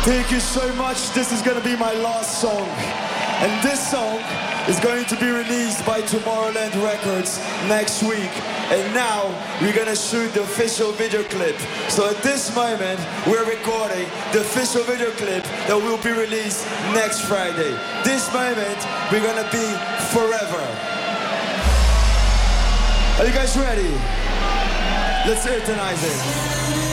Thank you so much. This is gonna be my last song. And this song is going to be released by Tomorrowland Records next week. And now we're gonna shoot the official video clip. So at this moment, we're recording the official video clip that will be released next Friday. This moment, we're gonna be forever. Are you guys ready? Let's eutanize it.